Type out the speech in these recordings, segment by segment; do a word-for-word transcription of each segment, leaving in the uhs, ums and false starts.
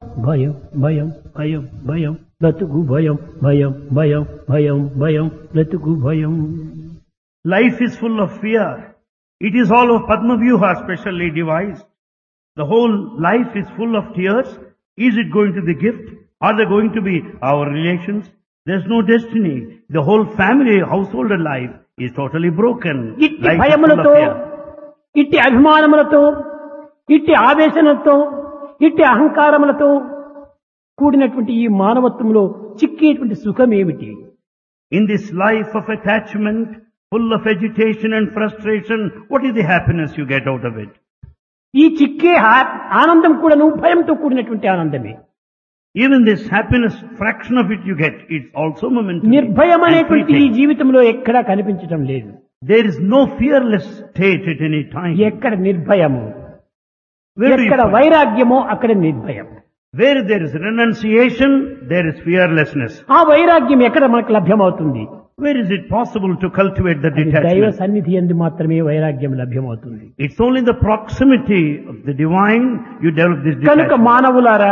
భయం భయం భయం భయం బ్రతుకు భయం భయం భయం భయం భయం బ్రతుకు భయం. Life is full of fear. It is all of Padma Vyuha specially devised. The whole life is full of tears. Is it going to be gift? Are they going to be our relations? There's no destiny. The whole family, household life is totally broken. ఇట్టి Life is full of భయములతో, fear. ఇట్టి అభిమానములతో, ఇట్టి ఆవేశనలతో, ఇట్టి అహంకారములతో కూడినటువంటి ఈ మానవత్వంలో చిక్కేటువంటి సుఖం ఏమిటి? In this life of attachment, full of agitation and frustration, what is the happiness you get out of it? ఈ చిక్కే ఆ- ఆనందం కూడాను భయంతో కూడినటువంటి ఆనందమే. Even this happiness, fraction of it you get, it's also momentary. నిర్భయం and అనేటువంటి ఈ fleeting. జీవితంలో ఎక్కడా కనిపించడం లేదు. There is no fearless state at any time. ఎక్కడ నిర్భయము, Where, do you ఎక్కడ find- వైరాగ్యమో అక్కడ నిర్భయం. where there is renunciation, there is fearlessness. ఆ వైరాగ్యం ఎక్కడ మనకు లభ్యమవుతుంది? Where is it possible to cultivate the అది దైవ detachment? సన్నిధి యందు మాత్రమే వైరాగ్యం లభ్యమవుతుంది. It's only in the proximity of the divine you develop this కనుక detachment. మానవులారా,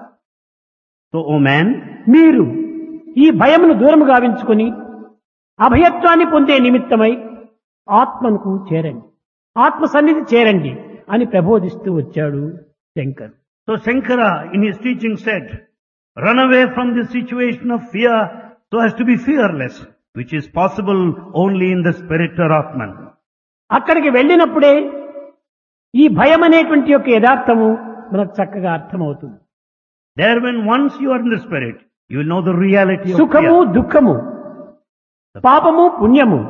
So, O man, మీరు ఈ భయమును దూరము గావించుకొని అభయత్వాన్ని పొందే నిమిత్తమై ఆత్మకు చేరండి, ఆత్మ సన్నిధి చేరండి అని ప్రబోధిస్తూ వచ్చాడు Shankar. so Shankara in his teaching said, run away from this situation of fear so as to be fearless, which is possible only in the spirit or Atman. అక్కడికి వెళ్ళినప్పుడే ఈ భయం అనేటువంటి యొక్క యథార్థము మనకు చక్కగా అర్థమవుతుంది. There when once you are in the spirit, you will know the reality of సుఖము fear. దుఃఖము, పాపము పుణ్యము,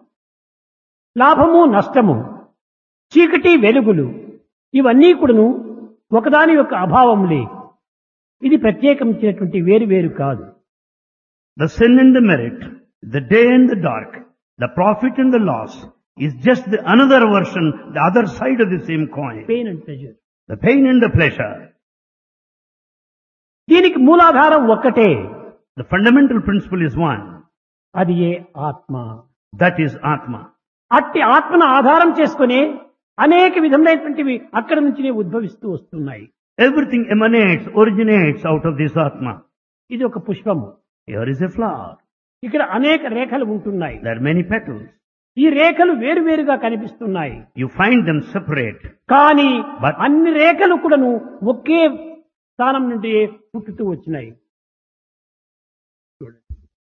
లాభము నష్టము, చీకటి వెలుగులు, ఇవన్నీ కూడాను ఒకదాని యొక్క అభావములే. ఇది ప్రత్యేకించినటువంటి వేరు వేరు కాదు. The sin and the merit, the day and the dark, the profit and the loss is just the another version, the other side of the same coin. Pain and pleasure. The pain and the pleasure. దీనికి మూలాధారం ఒక్కటే, The fundamental principle is one. అది ఏ ఆత్మ. That is Atma. అట్టి ఆత్మను ఆధారం చేసుకుని అనేక విధములైనటువంటివి అక్కడి నుంచినే ఉద్భవిస్తూ వస్తున్నాయి. Everything emanates, originates out of this Atma. ఇది ఒక పుష్పము, Here is a flower. ఇక్కడ అనేక రేఖలు ఉంటున్నాయి. There are many petals. ఈ రేఖలు వేరువేరుగా కనిపిస్తున్నాయి. You find them separate. కానీ But- అన్ని రేఖలు కూడాను ఒకే స్థానం నుండి పుట్టుతూ వచ్చినాయి. చూడండి,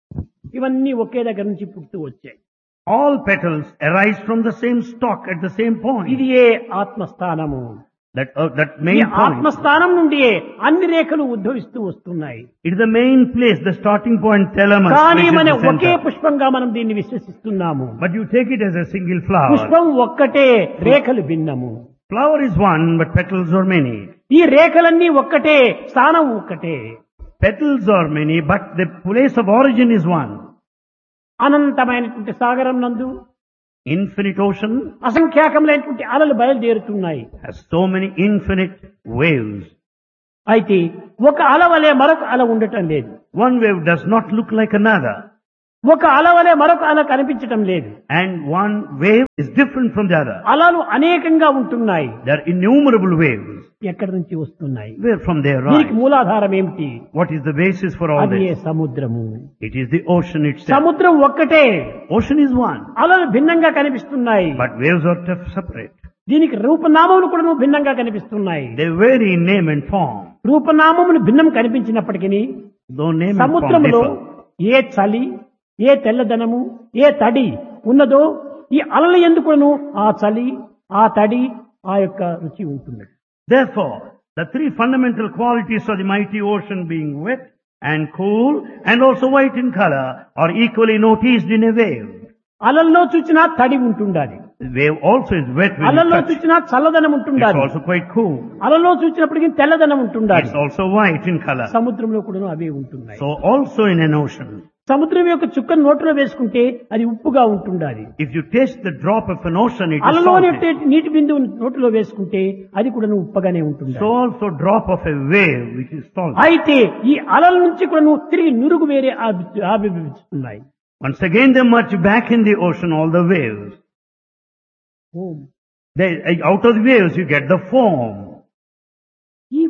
ఇవన్నీ ఒకే దగ్గర నుంచి పుట్టుతూ వచ్చాయి. All petals arise from the same stalk at the same point. ఇది ఏ ఆత్మస్థానము. That, uh, that ఈ main point. ఆత్మస్థానం నుండి అన్ని రేఖలు ఉద్భవిస్తూ వస్తున్నాయి. It is the main place, the starting point, thalamus. కానీ which is మనం the ఒకే center. పుష్పంగా మనం దీన్ని విశ్వసిస్తున్నాము. But you take it as a single flower. పుష్పం ఒక్కటే, రేఖలు భిన్నము. Flower is one, but petals are many. ఈ రేఖలన్నీ ఒక్కటే, స్థానం ఒక్కటే. Petals are many, but the place of origin is one. అనంతమైనటువంటి సాగరం నందు Infinite ocean అసంఖ్యాకములైనటువంటి అలలు బయలుదేరుతున్నాయి. has so many infinite waves. అయితే ఒక అల వలె మరొక అల ఉండటం లేదు. One wave does not look like another, ఒక అల వలె మరొక అల కనిపించటం లేదు. and one wave is different from the other. అలలు అనేకంగా ఉంటున్నాయి. There are innumerable waves. ఎక్కడి నుంచి వస్తున్నాయి? Where from they దీనికి rise? మూలాధారం ఏమిటి? What is the basis for all అది ఏ this? సముద్రము. It is the ocean itself. సముద్రం ఒక్కటే, Ocean is one, అలలు భిన్నంగా కనిపిస్తున్నాయి. but waves are tough separate. దీనికి రూపనామములు కూడా భిన్నంగా కనిపిస్తున్నాయి. They vary in name and form. రూపనామములు భిన్నం కనిపించినప్పటికీ Though name and form సముద్రములో differ. ఏ చలి, ఏ తెల్లదనము, ఏ తడి ఉన్నదో ఈ అలల ఎందుకును ఆ చలి, ఆ తడి, ఆ యొక్క రుచి ఉంటుంది. Therefore, the three fundamental qualities of the mighty ocean being wet and cool and also white in color are equally noticed in a wave. అలల్లో చూచినా తడి ఉంటుండాలి, The wave also is wet when you అలల్లో touch. చూచినా చల్లదనం It's ఉంటుండాలి, also quite cool. అలలో చూచినప్పటికీ తెల్లదనం ఉంటుండాలి. It's also white in color. సముద్రంలో కూడా అవే ఉంటున్నాయి. So also in an ocean, సముద్రం యొక్క చుక్కను నోట్లో వేసుకుంటే అది ఉప్పుగా ఉంటుండాలి. if you taste the drop of an ocean, it is అలలోని salty. నీటి బిందువు నోట్లో వేసుకుంటే అది కూడా ఉప్పగానే ఉంటుంది. So also drop of a wave which is salty. అయితే ఈ అలల నుంచి కూడా నువ్వు తిరిగి నురుగు వేరే ఆవి- ఆవిర్భవిస్తున్నాయి. Once again they merge back in the ocean, all the waves. Om. They, out of the waves you get the foam. ఈ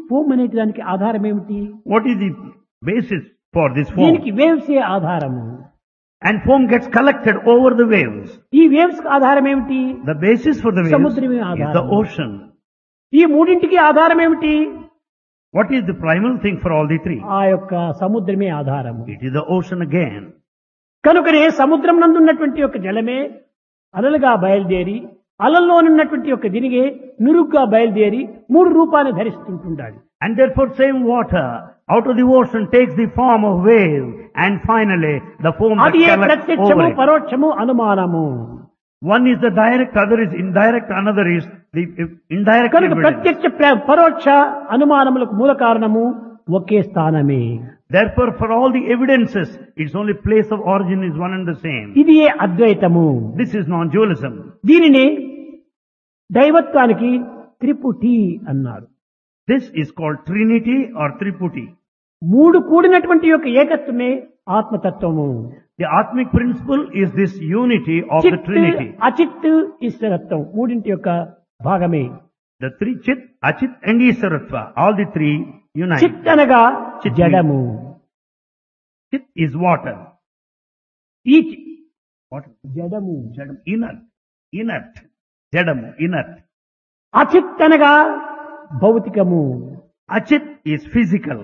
ఫోమ్ అనే దానికి ఆధారం ఏమిటి? What is the basis for this foam? దీనికి వేవ్స్ ఏ ఆధారము. And foam gets collected over the waves. ఈ waves కి ఆధారం ఏమిటి? The basis for the waves సముద్రమే is ఆధారం. the ocean. ఈ మూడింటికి ఆధారం ఏమిటి? What is the primal thing for all the three? ఆ యొక్క సముద్రమే ఆధారము. It is the ocean again. కనుకనే సముద్రం నందు ఉన్నటువంటి యొక్క జలమే అలలుగా బయలుదేరి అలల్లో ఉన్నటువంటి యొక్క దినిగే నురుగ్గా బయలుదేరి మూడు రూపాన్ని ధరిస్తుంటుండాలి. And therefore same water out of the ocean takes the form of wave and finally the foam that అది ఏ collects ప్రత్యక్షము over it. పరోక్షము అనుమానము. One is the direct, other is indirect, another is the indirect కనుక evidence. ప్రత్యక్ష ప్ర- పరోక్ష అనుమానములకు మూల కారణము ఒకే స్థానమే. Therefore for all the evidences, its only place of origin is one and the same. ఇది ఏ అద్వైతము. This is non-dualism. దీనిని దైవత్వానికి త్రిపుటి అన్నారు. This is called Trinity or Triputi. మూడు కూడినటువంటి యొక్క ఏకత్వమే ఆత్మతత్వము. The Atmic principle is this unity of the చిత్ Trinity. అచిత్ ఈశ్వరత్వం మూడింటి యొక్క భాగమే. The three Chit, Achit and Isaratva, all the three unite. చిత్ అనగా చిత్ జడము. Chit is water. ఈ చి- Water. జడము. Jadam, inert. Inert. Jadam, inert. అచిత్ అనగా భౌతికము. Achit is physical.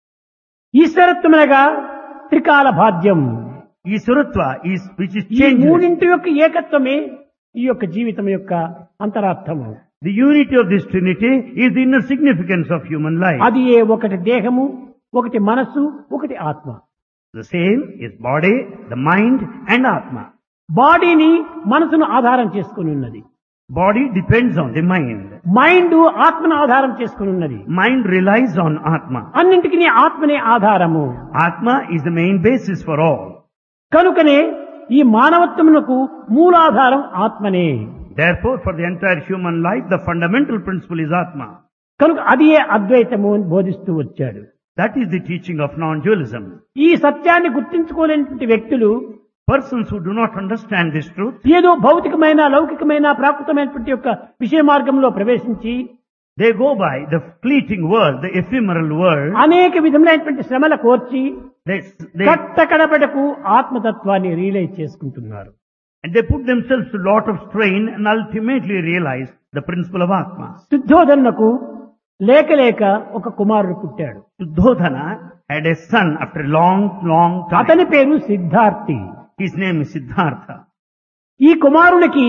ఈశ్వరత్వం అనగా త్రికాల బాధ్యం. Isaratva is, which is ఈ changeless. మూడింటి యొక్క ఏకత్వమే ఈ యొక్క జీవితం యొక్క అంతరార్థము. The unity of this Trinity is the inner significance of human life. అది ఏ ఒకటి దేహము, ఒకటి మనస్సు, ఒకటి ఆత్మ. The same is body, the mind and Atma. బాడీని మనసును ఆధారం చేసుకుని ఉన్నది. Body depends on the mind. Mind ఆత్మను ఆధారం చేసుకుని ఉన్నది. Mind relies on Atma. అన్నింటికి ఆత్మనే ఆధారము. Atma is the main basis for all. కనుకనే ఈ మానవత్వమునకు మూలాధారం ఆత్మనే. Therefore, for the entire human life, the fundamental principle is Atma. కనుక అది ఏ అద్వైతము అని బోధిస్తూ వచ్చాడు. That is the teaching of non-dualism. ఈ సత్యాన్ని గుర్తించుకోలేనటువంటి వ్యక్తులు Persons who do not understand this truth, ఏదో భౌతికమైన లౌకికమైన ప్రాకృతమైనటువంటి యొక్క విషయ మార్గంలో ప్రవేశించి they go by the fleeting world, the ephemeral world. అనేక విధములైనటువంటి శ్రమల కోర్చి They, they, కట్టకడపడకు ఆత్మతత్వాన్ని రియలైజ్ చేసుకుంటున్నారు. and they put themselves to a lot of strain and ultimately realize the principle of Atma. శుద్ధోధనకు లేక లేక ఒక కుమారుడు పుట్టాడు. Suddhodana had a son after a long, long time. అతని పేరు Siddharthi. His name is Siddhartha. ఈ కుమారునికి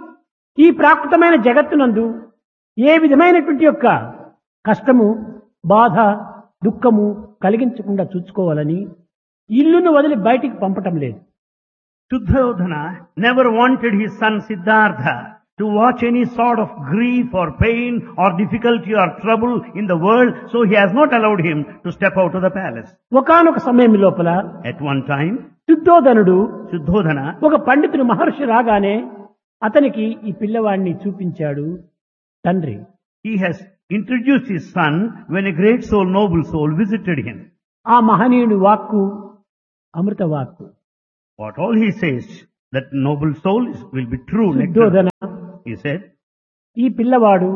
ఈ ప్రాకృతమైన జగత్తునందు ఏ విధమైనటువంటి యొక్క కష్టము, బాధ, దుఃఖము కలిగించకుండా చూసుకోవాలని ఇల్లును వదిలి బయటికి పంపటం లేదు. Suddhodana never wanted his son Siddhartha to watch any sort of grief or pain or difficulty or trouble in the world, so he has not allowed him to step out of the palace. ఒకానొక సమయం లోపల At one time, శుద్ధోధనుడు Suddhodana, ఒక పండితుడు మహర్షి రాగానే అతనికి ఈ పిల్లవాడిని చూపించాడు తండ్రి. he has introduced his son when a great soul, noble soul visited him. ఆ మహనీయుని వాక్కు అమృత వాక్కు. What all he says, that noble soul is, will be true. శుద్ధోధన He said, ఈ పిల్లవాడు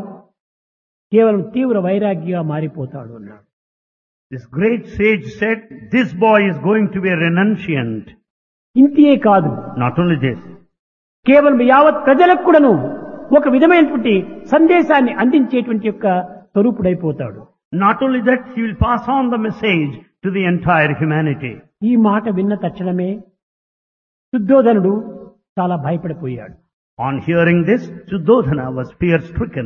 కేవలం తీవ్ర వైరాగ్యంగా మారిపోతాడు అన్నాడు. this great sage said, this boy is going to be a renunciant. ఇంతే కాదు, Not only this, కేవలం యావత్ ప్రజలకు కూడాను ఒక విధమైనటువంటి సందేశాన్ని అందించేటువంటి యొక్క స్వరూపుడైపోతాడు. not only that, he will pass on the message to the entire humanity. ఈ మాట విన్న తక్షణమే శుద్ధోధనుడు చాలా భయపడిపోయాడు. On hearing this, Suddhodana was fear-stricken.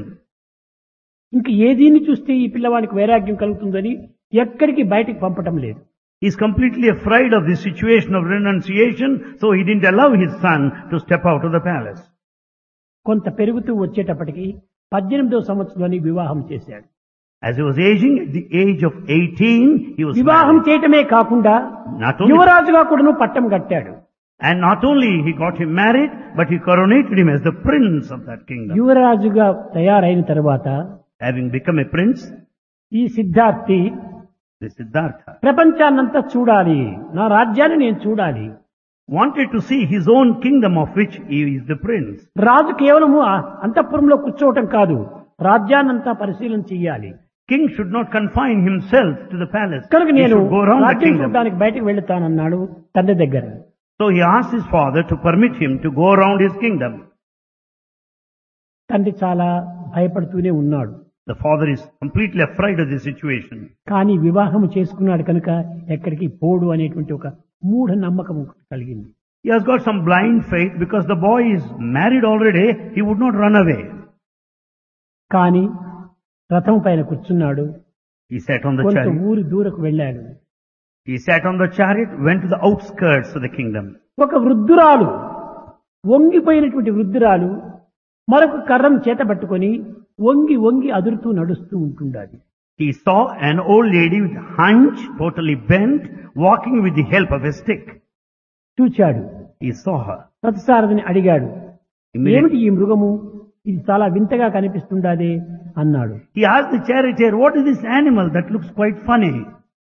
ఇంక ఏదీని చూస్తే ఈ పిల్లవానికి వైరాగ్యం కలుగుతుందని ఎక్కడికి బయటికి పంపటం లేదు. He is completely afraid of the situation of renunciation, so he didn't allow his son to step out of the palace. కొంత పెరుగుతూ వచ్చేటప్పటికి పద్దెనిమిదవ సంవత్సరంలోని వివాహం చేశాడు. As he was aging, at the age of eighteen, he was వివాహం married. చేయటమే కాకుండా Not only, యువరాజుగా కూడాను పట్టం కట్టాడు. and not only he got him married, but he coronated him as the prince of that kingdom. యువరాజుగా తయారైన తర్వాత Having become a prince, ఈ Siddharthi the Siddhartha ప్రపంచాన్నంతా చూడాలి, నా రాజ్యాన్ని నేను చూడాలి. wanted to see his own kingdom of which he is the prince. రాజు కేవలము ఆ అంతఃపురంలో కూర్చోవటం కాదు, రాజ్యాన్నంతా పరిశీలన చెయ్యాలి. King should not confine himself to the palace. కనుక He నేను should go around the రాజ్యం kingdom. చూడడానికి బయటకు వెళ్తానన్నాడు తండ్రి దగ్గర. So he asked his father to permit him to go around his kingdom. తండ్రి చాలా భయపడుతూనే ఉన్నాడు. The father is completely afraid of the situation. కానీ వివాహం చేసుకున్నాడు కనుక ఎక్కడికి పోడు అనేటువంటి ఒక మూఢ నమ్మకం కలిగింది. He has got some blind faith because the boy is married already. He would not run away. కానీ రథం పైన కూర్చున్నాడు. He sat on the కొంత chariot. ఊరి దూరకు వెళ్ళాడు. He sat on the chariot, went to the outskirts of the kingdom. ఒక వృద్ధురాలు, వంగిపోయినటువంటి వృద్ధురాలు మరొక కర్రం చేత పట్టుకొని వంగి వంగి అదురుతూ నడుస్తూ ఉంటుండాలి. He saw an old lady with hunch, totally bent, walking with the help of a stick. చూచాడు. He saw her. రథసారథిని అడిగాడు, Immediately- ఏమిటి ఈ మృగము, ఇది చాలా వింతగా కనిపిస్తుండాదే అన్నాడు. He asked the charioteer, what is this animal that looks quite funny?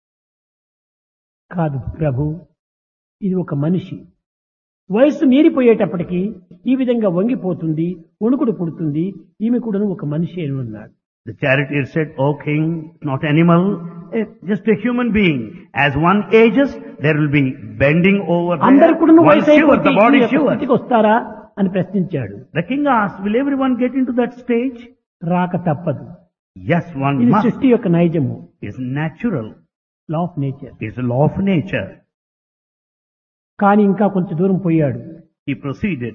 కాదు ప్రభు, ఇది ఒక మనిషి. వయస్సు మీరిపోయేటప్పటికీ ఈ విధంగా వంగిపోతుంది, వణుకుడు పుడుతుంది, ఈమె కూడాను ఒక మనిషి అని అన్నాడు. The charioteer said, O king, not animal, eh, just a human being. As one ages, there will be bending over అందరు there. కూడాను One వయసు shiver, అయిపోతే the ఈ body యొక్క shivers. స్థితికి వస్తారా అని ప్రశ్నించాడు. The king asked, will everyone get into that stage? రాక తప్పదు. Yes, one ఇది must. సృష్టి యొక్క నైజము, It's natural. Law of nature. It's a law of nature. కానీ ఇంకా కొంచెం దూరం పోయాడు. He proceeded.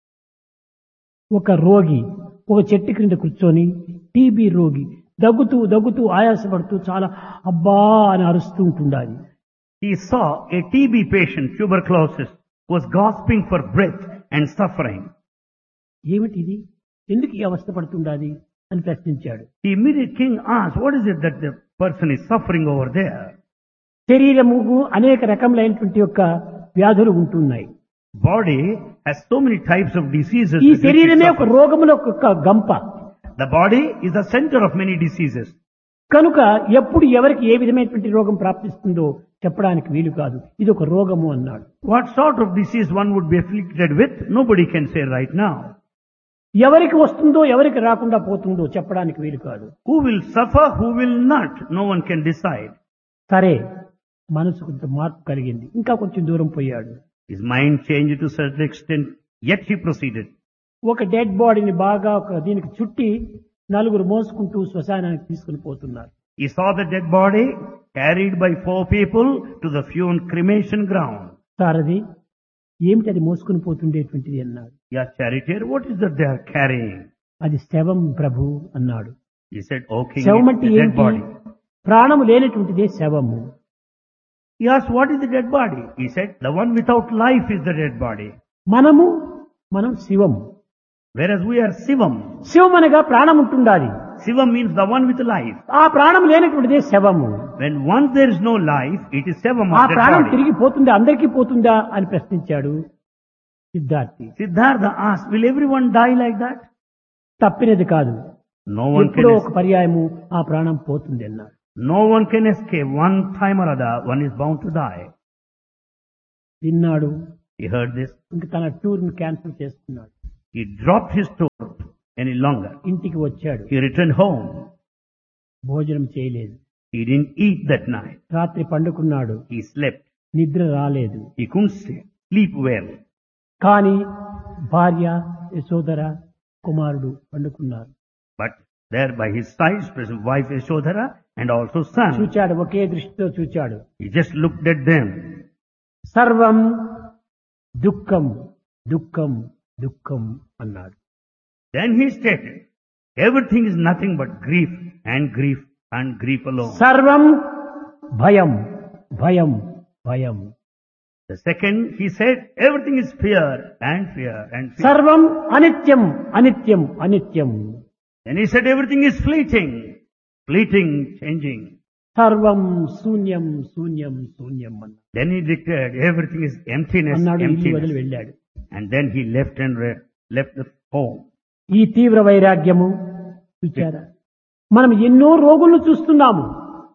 ఒక రోగి ఒక చెట్టు క్రింద కూర్చొని, టీబీ రోగి దగ్గుతూ దగ్గుతూ ఆయాసపడుతూ చాలా అబ్బా అని అరుస్తూ ఉంటుండాలి. He saw a T B patient, tuberculosis, who was gasping for breath and suffering. ఏమిటి ఇది, ఎందుకు ఈ అవస్థ పడుతుండాలి అని ప్రశ్నించాడు. The immediate king asked, what is it that the person is suffering over there? శరీరముకు అనేక రకములైనటువంటి యొక్క వ్యాధులు ఉంటున్నాయి. Body has so many types of diseases. ఈ with which it శరీరమే ఒక suffers. రోగముల ఒక గంప. The body is the center of many diseases. కనుక ఎప్పుడు ఎవరికి ఏ విధమైనటువంటి రోగం ప్రాప్తిస్తుందో చెప్పడానికి వీలు కాదు. ఇది ఒక రోగము అన్నాడు. What sort of disease one would be afflicted with, nobody can say right now. ఎవరికి వస్తుందో ఎవరికి రాకుండా పోతుందో చెప్పడానికి వీలు కాదు. Who will suffer, who will not, no one can decide. సరే, మనసు కొంత మార్పు కలిగింది. ఇంకా కొంచెం దూరం పోయాడు. His mind changed to a certain extent, yet he proceeded. ఒక డెడ్ బాడీని బాగా ఒక దీనికి చుట్టి నలుగురు మోసుకుంటూ శ్మశానానికి తీసుకుని పోతున్నారు. He saw the dead body carried by four people to the funeral cremation ground. సారథి, ఏమిటి అది మోసుకుని పోతుండేటువంటిది అన్నాడు. Yeah, charioteer, what is that they are carrying? అది శవం ప్రభు అన్నాడు. He said, O king, శవం it's అంటే the dead ఏంటి? body. ప్రాణము లేనటువంటిదే శవము. He asked, what is the dead body? He said, the one without life is the dead body. మనము మనం శివము. Whereas we are Sivam. శివం అనగా ప్రాణం ఉంటుండాలి. Sivam means the one with life. ఆ ప్రాణం లేనటువంటిదే శవము. When once there is no life, it is Sivam ఆ of dead ప్రాణం body. తిరిగి పోతుందా, అందరికీ పోతుందా అని ప్రశ్నించాడు Siddharthi. Siddhartha asked, will everyone die like that? తప్పినది కాదు. No one can ఎప్పుడో ఒక escape. పర్యాయము ఆ ప్రాణం పోతుంది అన్నాడు. No one can escape. One time or other, one is bound to die. విన్నాడు. He heard this. ఇంక తన టూర్ ని క్యాన్సిల్ చేసుకున్నాడు. He dropped his tour any longer. ఇంటికి వచ్చాడు. He returned home. భోజనం చేయలేదు. He didn't eat that night. రాత్రి పండుకున్నాడు. He slept. నిద్ర రాలేదు. He couldn't sleep, sleep well. కానీ భార్య, యశోదర, కుమారుడు పండుకున్నారు. But there by his side, present wife Yashodhara and also son. చూచాడు, ఒకే దృష్టితో చూచాడు. He just looked at them. సర్వం దుఃఖం దుఃఖం దుఃఖం అన్నాడు. Then he stated, everything is nothing but grief and grief and grief alone. సర్వం భయం భయం భయం. The second, he said, everything is fear and fear and fear. సర్వం అనిత్యం అనిత్యం అనిత్యం. Then he said, everything is fleeting, fleeting, changing. సర్వం శూన్యం శూన్యం శూన్యం అన్నాడు. Then he declared, everything is emptiness, అన్నాడు. ఇల్లు వదిలి emptiness. వెళ్ళాడు. And then he left and re- left the home. ఈ తీవ్ర వైరాగ్యము చూచారా, మనం ఎన్నో రోగులను చూస్తున్నాము,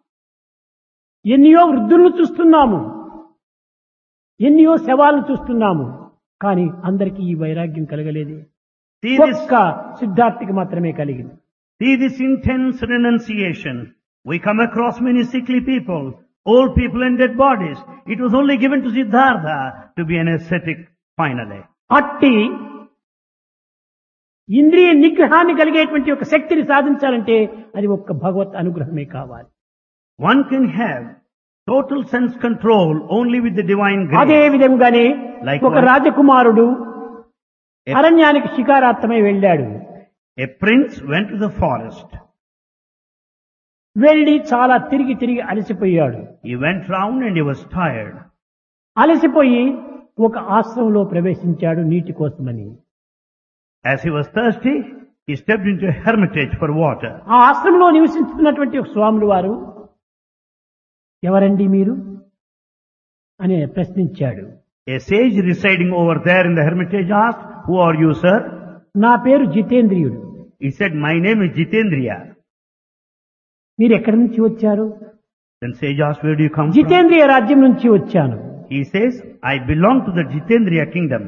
ఎన్నో వృద్ధులను చూస్తున్నాము, ఎన్నో శవాలను చూస్తున్నాము. కానీ అందరికీ ఈ వైరాగ్యం కలగలేదే. See this, ఒక్క సిద్ధార్థికి మాత్రమే కలిగింది. see this intense renunciation We come across many sickly people, old people and dead bodies. It was only given to Siddhartha to be an ascetic finally. అట్టి ఇంద్రియ నిగ్రహాన్ని కలిగేటువంటి ఒక శక్తిని సాధించాలంటే అది ఒక్క భగవత్ అనుగ్రహమే కావాలి. One can have total sense control only with the divine అదే grace. విధంగానే Likewise. ఒక రాజకుమారుడు అరణ్యానికి శికారార్థమై వెళ్ళాడు. A prince went to the forest. వెళ్లి చాలా తిరిగి తిరిగి అలసిపోయాడు. He went round and he was tired. అలసిపోయి ఒక ఆశ్రమంలో ప్రవేశించాడు నీటి కోసమని. As he was thirsty, he stepped into a hermitage for water. ఆ ఆశ్రమంలో నివసిస్తున్నటువంటి ఒక స్వాములు వారు, ఎవరండి మీరు అని ప్రశ్నించాడు. A sage residing over there in the hermitage asked, "Who are you, sir?" నా పేరు జితేంద్రియుడు. He said, "My name is Jitendriya." మీరు ఎక్కడి నుంచి వచ్చారు? Then sage asked, "Where do you come from?" జితేంద్రియ రాజ్యం నుంచి వచ్చాను He says, "I belong to the Jitendriya kingdom."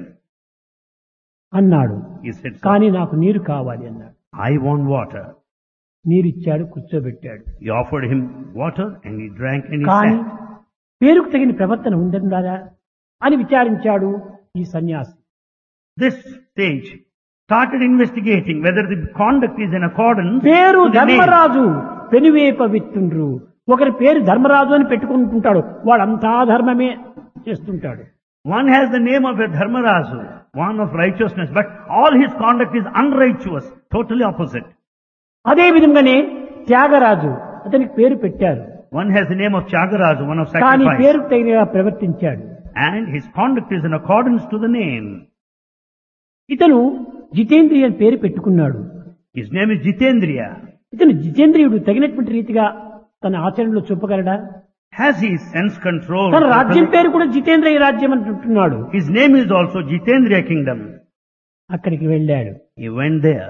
అన్నాడు. He said, "Sir, కానీ నాకు నీరు కావాలి అన్నాడు. I want water." నీరిచ్చాడు, కూర్చోబెట్టాడు. He offered him water and he drank and he కానీ sat. పేరుకు తగిన ప్రవర్తన ఉండదా అని విచారించాడు ఈ సన్యాసి. This sage started investigating whether the conduct is in accordance పేరు to the name. ధర్మరాజు పెనువేప విత్తుండ్రు. ఒకరి పేరు ధర్మరాజు అని పెట్టుకుంటుంటాడు, వాడంతా ధర్మమే చేస్తుంటాడు. One has the name of a Dharmarazu, one of righteousness, but all his conduct is unrighteous, totally opposite. అదే విధంగానే త్యాగరాజు, అతనికి పేరు పెట్టారు, One has the name of Tyagaraja, one of కానీ sacrifice, పేరుకు తగినగా ప్రవర్తించాడు. and his conduct is in accordance to the name. ఇతను జితేంద్రియ అని పేరు పెట్టుకున్నాడు. His name is Jitendriya. ఇతను జితేంద్రియుడు తగినటువంటి రీతిగా తన ఆచరణలో చూపగలడా? Has he sense control? తన రాజ్యం పేరు కూడా జితేంద్రియ రాజ్యం అంటుంటున్నాడు. His name is also Jitendriya kingdom. అక్కడికి వెళ్ళాడు. He went there.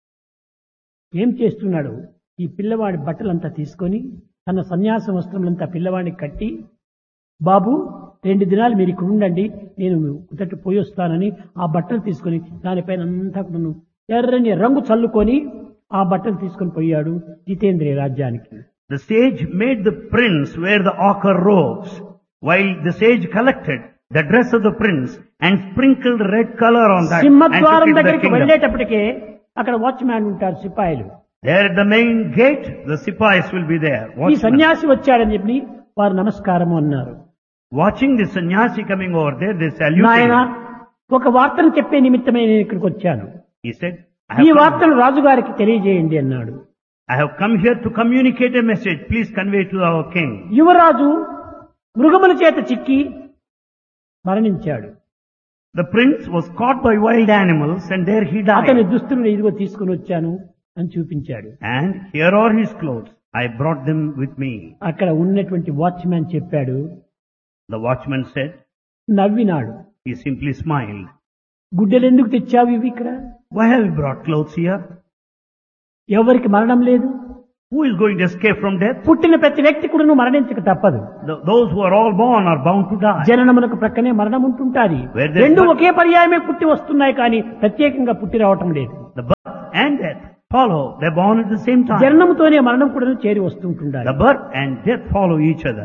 ఏం చేస్తున్నాడు? ఈ పిల్లవాడి బట్టలంతా తీసుకొని తన సన్యాస వస్త్రములంతా పిల్లవాడిని కట్టి, బాబు రెండు దినాలు మీరు ఇక్కడ ఉండండి, నేను కుదట పోయి వస్తానని ఆ బట్టలు తీసుకొని దానిపైన అంతా కూడా ఎర్రని రంగు చల్లుకొని ఆ బట్టలు తీసుకొని పోయాడు జితేంద్రియ రాజ్యానికి. The sage made the prince wear the ochre robes, while the sage collected the dress of the prince and sprinkled red color on that and took సింహద్వారం it to the దగ్గరికి kingdom. వెళ్ళేటప్పటికే అక్కడ వాచ్మ్యాన్ ఉంటారు, సిపాయిలు. There at the main gate, the sipais will be there, ఈ watchmen. సన్యాసి వచ్చాడని చెప్పి వారు నమస్కారము అన్నారు. Watching the sannyasi coming over there, they salute నాయన, him. ఒక వార్తను చెప్పే నిమిత్తమే నేను ఇక్కడికి వచ్చాను. He said, I ఈ have, come, వార్తను రాజుగారికి తెలియజేయండి అన్నాడు. I have come here to communicate a message. Please convey to our king. యువరాజు మృగముల చేత చిక్కి మరణించాడు. The prince was caught by wild animals and there he అతని died. దుస్తులను ఇదిగో తీసుకుని వచ్చాను అని చూపించాడు. And here are his clothes. I brought them with me. అక్కడ ఉన్నటువంటి వాచ్మ్యాన్ చెప్పాడు, The watchman said, నవ్వినాడు. he simply smiled. గుడ్డలు ఎందుకు తెచ్చావు ఇవి ఇక్కడ? Why have you brought clothes here? ఎవరికి మరణం లేదు. Who is going to escape from death? పుట్టిన ప్రతి వ్యక్తి కూడా మరణించక తప్పదు. Th- Those who are all born are bound to die. జననమునకు ప్రక్కనే మరణం ఉంటుంటాది. Where there is రెండు birth- ఒకే పర్యాయమే పుట్టి వస్తున్నాయి, కానీ ప్రత్యేకంగా పుట్టి రావటం లేదు. The birth and death follow. They're born at the same time. జననముతోనే మరణం కూడా చేరి వస్తుంటుండాలి. The birth and death follow each other.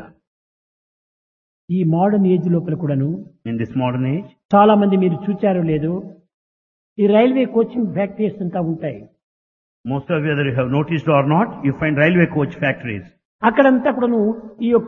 ఈ మోడర్న్ ఏజ్ లోపల కూడాను In this modern age, చాలా మంది మీరు చూచారో లేదు, ఈ రైల్వే కోచింగ్ ఫ్యాక్టరీస్ అంతా ఉంటాయి. most of you, whether you have noticed or not, you find railway coach factories. అక్కడంతా కూడాను ఈ యొక్క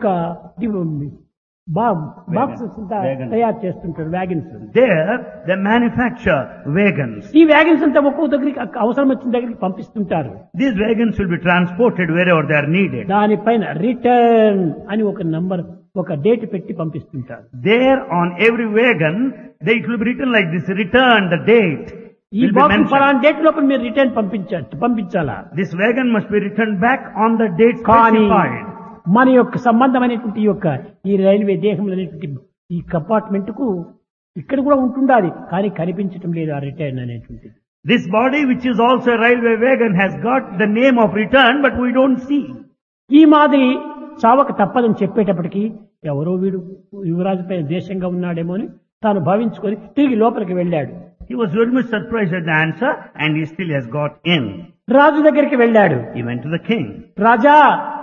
బాక్సెస్ అంతా Wagons. తయారు చేస్తుంటారు, wagons. There, they manufacture wagons. ఈ వ్యాగన్స్ అంతా ఒక్కొక్క దగ్గరికి అక్క- అవసరం వచ్చిన దగ్గరికి పంపిస్తుంటారు. These wagons will be transported wherever they are needed. దానిపైన రిటర్న్ అని ఒక నంబర్, ఒక డేట్ పెట్టి పంపిస్తుంటారు. There on every wagon, they, it will be written like this, return, the date ఈ will be బాక్స్ mentioned. ఫలానా డేట్ లోపల మీరు రిటర్న్ పంపించాలి పంపించాలా. This wagon must be returned back on the date కానీ specified. మన యొక్క సంబంధమైనటువంటి ఈ యొక్క ఈ రైల్వే దేహంలో అనేటువంటి ఈ కంపార్ట్మెంట్ కు ఇక్కడ కూడా ఉంటుండాలి, కానీ కనిపించటం లేదు ఆ రిటర్న్ అనేటువంటిది. This body, which is also a railway wagon, has got the name of return, but we don't see. ఈ మాదిరి చావక తప్పదని చెప్పేటప్పటికి ఎవరో వీడు యువరాజు పైన దేశంగా ఉన్నాడేమో అని తాను భావించుకొని తిరిగి లోపలికి వెళ్ళాడు. He was very much surprised at the answer, and he still has got in. రాజు దగ్గరికి వెళ్ళాడు. He went to the king. Raja,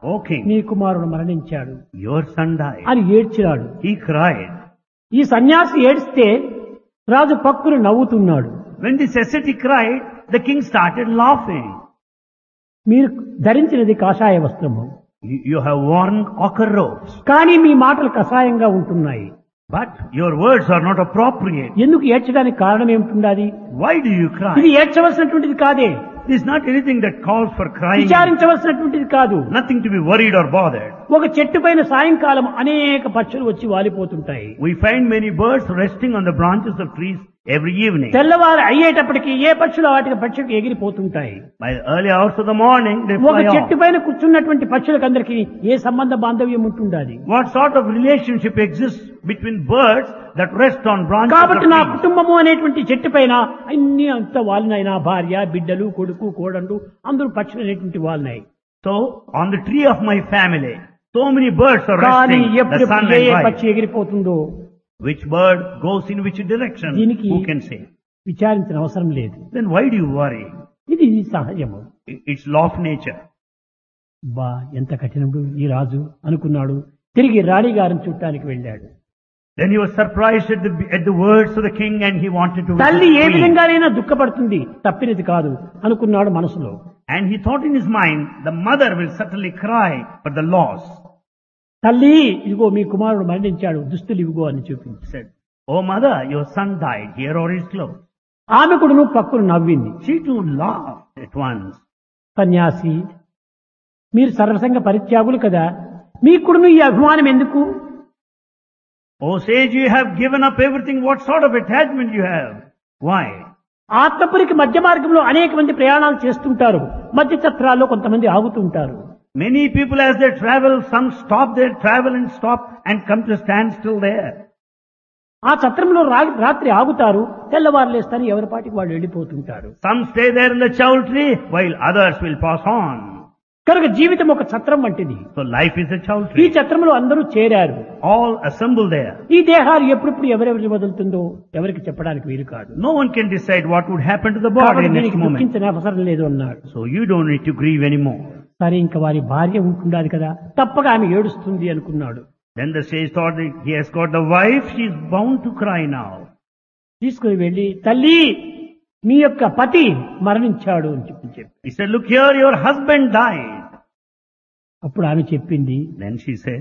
O king, నీ కుమారుడు మరణించాడు your son died. అని ఏడ్చినాడు. He cried. ఈ సన్యాసి ఏడిస్తే రాజు పక్కును నవ్వుతున్నాడు. When this ascetic cried, the king started laughing. మీరు ధరించినది కాషాయ వస్త్రము, You, you have worn ochre robes, కానీ మీ మాటలు కషాయంగా ఉంటున్నాయి. but your words are not appropriate. ఎందుకు ఏడ్చడానికి కారణం ఏమిటి? Why do you ఇది cry? ఏడ్చవలసినటువంటిది కాదే, This is not anything that calls for crying. విచారించవలసినటువంటిది కాదు. Nothing to be worried or bothered. ఒక చెట్టు పైన సాయంకాలం అనేక పక్షులు వచ్చి వాలిపోతుంటాయి. We find many birds resting on the branches of trees every evening. తెల్లవారు అయ్యేటప్పటికి ఏ పక్షులు వాటికి పక్షులకు ఎగిరిపోతుంటాయి. By the early hours of the morning, they ఒక fly చెట్టు off. పైన కూర్చున్నటువంటి పక్షులకు అందరికీ ఏ సంబంధ బాంధవ్యం ఉంటుండాలి? What sort of relationship exists between birds that rest on branches of కాబట్టి నా trees? కుటుంబము అనేటువంటి చెట్టు పైన అన్ని అంత వాలినాయి. నా భార్య, బిడ్డలు, కొడుకు, కోడండు అందరూ పక్షులు అనేటువంటి వాలినాయి. So, on the tree of my family, so many birds are కానీ resting, the ఎప్పుడు sun A and A wife. పక్షి ఎగిరిపోతుందో Which bird goes in which direction? దీనికి Who can say? విచారించిన అవసరం లేదు. Then why do you worry? ఇది సహజము. I- It's law of nature. బా ఎంత కఠినముడు ఈ రాజు అనుకున్నాడు. తిరిగి రాణి గారిని చూడటానికి వెళ్ళాడు. Then he was surprised at the, at the words of the king and he wanted to visit తల్లి ఏ the queen. విధంగానైనా దుఃఖపడుతుంది, తప్పినది కాదు అనుకున్నాడు మనసులో. And he thought in his mind, the mother will certainly cry for the loss. తల్లి ఇదిగో మీ కుమారుడు మరణించాడు, దుస్తులు ఇవిగో అని చూపించి He said, oh mother, your son died. Here are his clothes. ఆమె కూడా పక్కును నవ్వింది. She too laughed at once. సన్యాసి, మీరు సర్వసంగ పరిత్యాగులు కదా, మీకు కూడా ఈ అభిమానం ఎందుకు? Oh sage, you have given up everything. What sort of attachment you have? Why? ఆత్మపురికి మధ్య మార్గంలో అనేక మంది ప్రయాణాలు చేస్తుంటారు. మధ్య చత్రాల్లో కొంతమంది ఆగుతుంటారు. Many people as they travel, some stop their travel and stop and come to stand still there. ఆ చత్రంలో రా- రాత్రి ఆగుతారు, తెల్లవారు లేస్తారు, ఎవరి పాటికి వాళ్ళు వెళ్ళిపోతుంటారు. Some stay there in the chowl tree while others will pass on. కనుక జీవితం ఒక చత్రం వంటిది. So life is a chowl ఈ tree. చత్రంలో అందరూ చేరారు. All assemble there. ఈ దేహాలు ఎప్పుడెప్పుడు ఎవరెవరి వదులుతుందో ఎవరికి చెప్పడానికి వీలు కాదు. No one can decide what would happen to the body కాబట్టి next దీనికి moment. దుఃఖించిన అవసరం లేదు అన్నాడు. So you don't need to grieve anymore. సరే, ఇంకా వారి భార్య ఉంటుండాలి కదా, తప్పగా ఆమె ఏడుస్తుంది అనుకున్నాడు. Then the sage thought that he has got the wife, she is bound to cry now. తీసుకుని వెళ్ళి, తల్లి మీ యొక్క పతి మరణించాడు అని చెప్పి చెప్పి He said, look here, your husband died. అప్పుడు ఆమె చెప్పింది, Then she said,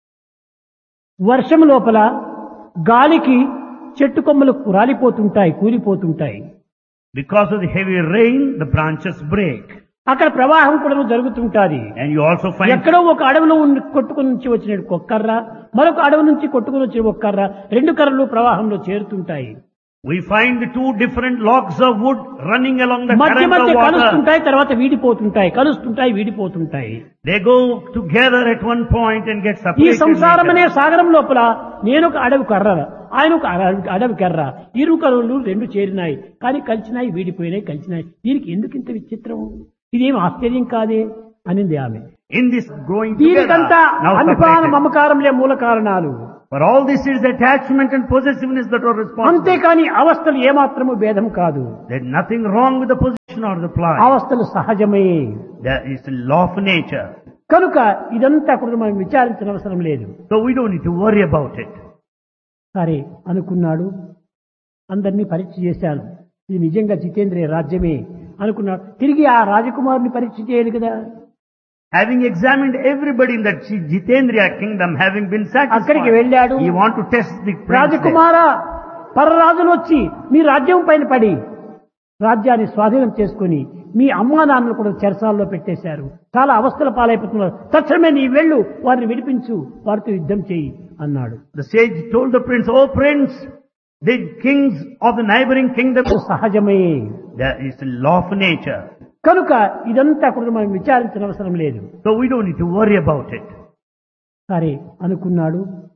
వర్షం లోపల గాలికి చెట్టు కొమ్మలు రాలిపోతుంటాయి, కూలిపోతుంటాయి. because of the heavy rain, the branches break. అక్కడ ప్రవాహం కూడా జరుగుతుంటాది. And you also find ఎక్కడో ఒక అడవిలో ఉండి కొట్టుకుని నుంచి వచ్చిన ఒక కర్ర, మరొక అడవి నుంచి కొట్టుకుని వచ్చిన ఒక కర్ర, రెండు కర్రలు ప్రవాహంలో చేరుతుంటాయి. we find the two different logs of wood running along the మధ్య current మధ్య of water. కలుస్తుంటాయి, తర్వాత వీడిపోతుంటాయి, కలుస్తుంటాయి, వీడిపోతుంటాయి. They go together at one point and get ఈ separated. సంసారం అనే later. సాగరం లోపల నేను ఒక అడవి కర్ర, ఆయన ఒక అడవి- అడవి కర్ర, ఇరు కర్రలు రెండు చేరినాయి, కానీ కలిసినాయి, వీడిపోయినాయి, కలిసినాయి. దీనికి ఎందుకు ఇంత విచిత్రం? ఇదేం ఆశ్చర్యం కాదే అనింది ఆమె. In this growing దీనికంతా together, now అభిమాన separated. మమకారంలే మూల కారణాలు. For all this is attachment and possessiveness that are responsible. అంతేకాని అవస్థలు ఏమాత్రము భేదం కాదు. There's nothing wrong with the position or the plight. అవస్థలు సహజమే. There is a law of nature. కనుక ఇదంతా కూడా మనం విచారించిన అవసరం లేదు. So we don't need to worry about it. సరే అనుకున్నాడు. అందరినీ పరీక్ష చేశాను, ఇది నిజంగా జితేంద్రియ రాజ్యమే అనుకున్నాడు. తిరిగి ఆ రాజకుమారుని పరీక్ష చేయాలి కదా. Having examined everybody in that Jitendriya kingdom, having been అక్కడికి satisfied, వెళ్ళాడు. he want to test the prince there. Rajakumara, పరరాజులు వచ్చి మీ రాజ్యం పైన పడి రాజ్యాన్ని స్వాధీనం చేసుకుని మీ అమ్మా నాన్నలు కూడా చెరసాల్లో పెట్టేశారు, చాలా అవస్థల పాలైపోతున్నారు. తక్షణమే నీ వెళ్ళు, వారిని విడిపించు, వారితో యుద్ధం చేయి అన్నాడు. The sage told the prince, oh prince, the kings of the neighboring kingdom, సహజమే. there is a law of nature. కనుక ఇదంతా కూడా మనం విచారించిన అవసరం లేదు. So we don't need to worry about it. సరే అనుకున్నాడు.